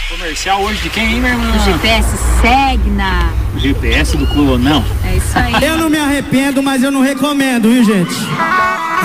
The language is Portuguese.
Comercial hoje de quem, hein, meu irmão? O GPS Segna. O GPS do Colonão. É isso aí. Eu não me arrependo, mas eu não recomendo, viu, gente?